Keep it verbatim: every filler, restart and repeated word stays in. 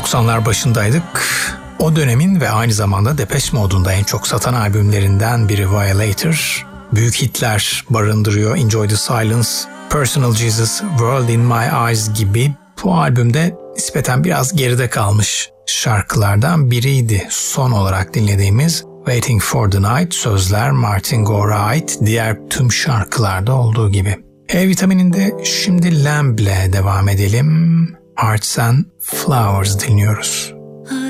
doksanlar başındaydık. O dönemin ve aynı zamanda Depeche Mode'un da en çok satan albümlerinden biri Violator. Büyük hitler barındırıyor. Enjoy the Silence, Personal Jesus, World in My Eyes gibi bu albümde nispeten biraz geride kalmış şarkılardan biriydi. Son olarak dinlediğimiz Waiting for the Night, sözler Martin Gore'a ait, diğer tüm şarkılarda olduğu gibi. E vitamininde şimdi Lamb'le devam edelim. Hearts and Flowers dinliyoruz.